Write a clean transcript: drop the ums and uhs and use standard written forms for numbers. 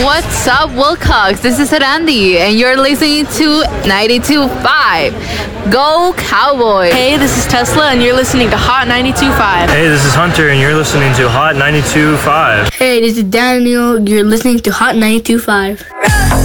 What's up, Wilcox? This is Randy, and you're listening to 92.5. Go Cowboys! Hey, this is Tesla, and you're listening to Hot 92.5. Hey, this is Hunter, and you're listening to Hot 92.5. Hey, this is Daniel. You're listening to Hot 92.5.